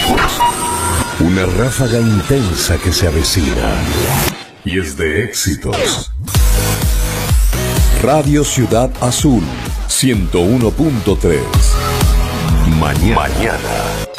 Una ráfaga intensa que se avecina. Y es de éxitos. Radio Ciudad Azul 101.3. Mañana.